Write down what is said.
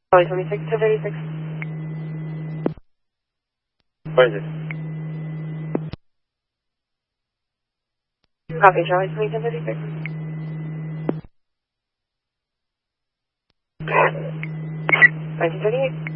Charlie 26, 236. What is it? Copy, Charlie 26, 236. 1938.